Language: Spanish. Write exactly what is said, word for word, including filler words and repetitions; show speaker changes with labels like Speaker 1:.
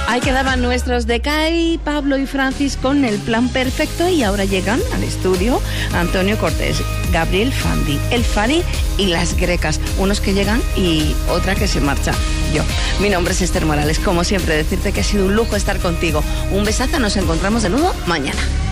Speaker 1: Ahí quedaban nuestros de Kai, Pablo y Francis con el plan perfecto y ahora llegan al estudio Antonio Cortés, Gabriel Fandi, El Fari y las Grecas. Unos que llegan y otra que se marcha. Yo. Mi nombre es Esther Morales. Como siempre, decirte que ha sido un lujo estar contigo. Un besazo, nos encontramos de nuevo mañana.